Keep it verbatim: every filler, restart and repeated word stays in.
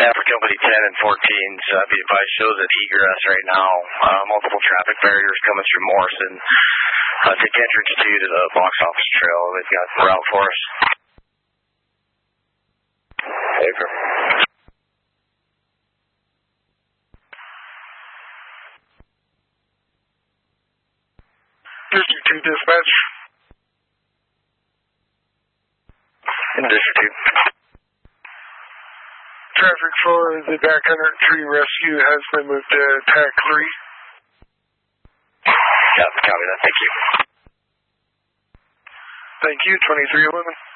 Yeah, for company ten and fourteen, so be advised, shows at egress right now. Uh, multiple traffic barriers coming through Morrison. Uh, take entrance two to the box office trail. They've got the route for us. Paper. District two dispatch. In District two. Traffic for the backcountry tree rescue has been moved to T A C three. Yeah, copy that. Thank you. Thank you, twenty-three eleven.